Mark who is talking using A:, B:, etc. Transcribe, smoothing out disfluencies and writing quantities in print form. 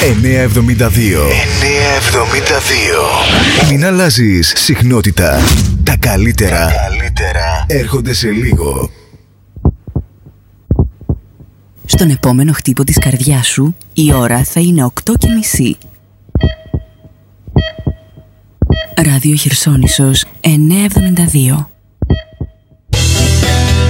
A: 972. Μην αλλάζεις συχνότητα. Τα καλύτερα έρχονται σε λίγο.
B: Στον επόμενο χτύπο της καρδιάς σου η ώρα θα είναι 8:30. Ράδιο Χερσόνησος 972.